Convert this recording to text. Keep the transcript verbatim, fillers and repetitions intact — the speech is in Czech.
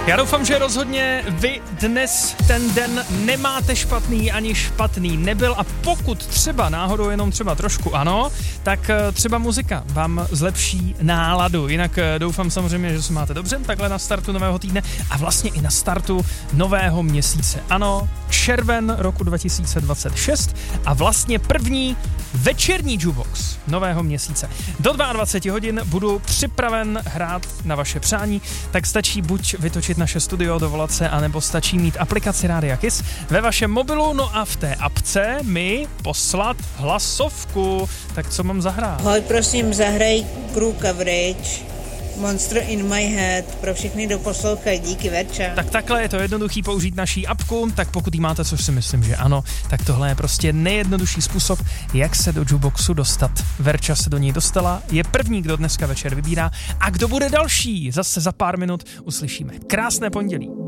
Já doufám, že rozhodně vy dnes ten den nemáte špatný ani špatný nebyl a pokud třeba náhodou jenom třeba trošku ano, tak třeba muzika vám zlepší náladu. Jinak doufám samozřejmě, že se máte dobře takhle na startu nového týdne a vlastně i na startu nového měsíce. Ano, červen roku dva tisíce dvacet šest a vlastně první večerní jukebox nového měsíce. Do dvacet dva hodin budu připraven hrát na vaše přání, tak stačí buď vytočit naše studio, dovolat se, anebo stačí mít aplikaci Rádia Kiss ve vašem mobilu, no a v té apce mi poslat hlasovku. Tak co mám zahrát? Hoj, prosím, zahraj Crew Coverage, Monster in my head, pro všechny, kdo poslouchají, díky, Verča. Tak takhle je to jednoduchý použít naší apku, tak pokud jí máte, což si myslím, že ano, tak tohle je prostě nejjednodušší způsob, jak se do jukeboxu dostat. Verča se do něj dostala, je první, kdo dneska večer vybírá a kdo bude další, zase za pár minut uslyšíme. Krásné pondělí.